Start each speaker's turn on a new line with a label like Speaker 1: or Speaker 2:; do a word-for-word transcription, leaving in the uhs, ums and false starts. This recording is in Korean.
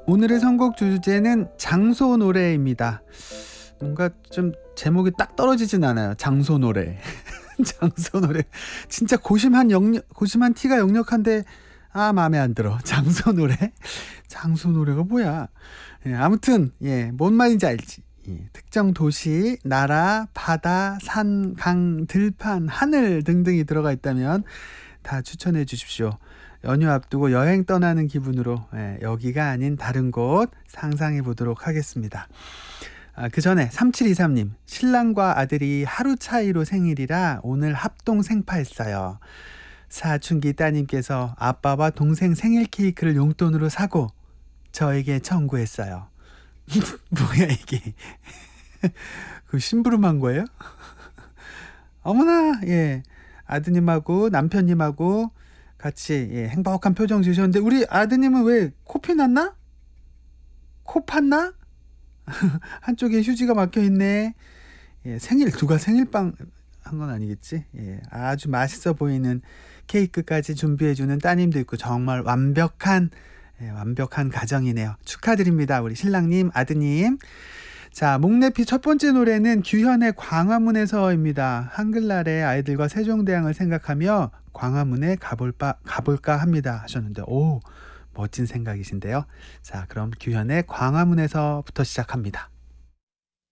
Speaker 1: 오늘의 선곡 주제는 장소 노래입니다. 뭔가 좀 제목이 딱 떨어지진 않아요. 장소 노래. 장소 노래. 진짜 고심한 영역, 고심한 티가 역력한데 아 마음에 안 들어. 장소 노래. 장소 노래가 뭐야? 예, 아무튼 예, 뭔 말인지 알지. 예, 특정 도시, 나라, 바다, 산, 강, 들판, 하늘 등등이 들어가 있다면 다 추천해 주십시오. 연휴 앞두고 여행 떠나는 기분으로 예, 여기가 아닌 다른 곳 상상해 보도록 하겠습니다. 아, 그 전에 삼칠이삼 님, 신랑과 아들이 하루 차이로 생일이라 오늘 합동 생파했어요. 사춘기 따님께서 아빠와 동생 생일 케이크를 용돈으로 사고 저에게 청구했어요. 뭐야 이게? 그 심부름한 거예요? 어머나, 예, 아드님하고 남편님하고 같이 예, 행복한 표정 지으셨는데 우리 아드님은 왜 코피 났나? 코 팠나? 한쪽에 휴지가 막혀 있네. 예, 생일 누가 생일빵 한 건 아니겠지? 예, 아주 맛있어 보이는 케이크까지 준비해주는 따님도 있고 정말 완벽한 예, 완벽한 가정이네요. 축하드립니다, 우리 신랑님, 아드님. 자, 목내피 첫 번째 노래는 규현의 광화문에서입니다. 한글날에 아이들과 세종대왕을 생각하며 광화문에 가볼까, 가볼까 합니다 하셨는데 오, 멋진 생각이신데요. 자, 그럼 규현의 광화문에서부터 시작합니다.